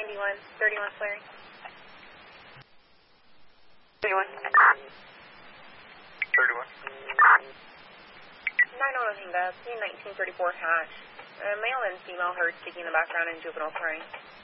31 flaring. 31. 31. 9 Hinga, P1934 hatch. Male and female herd seeking the background in juvenile flaring.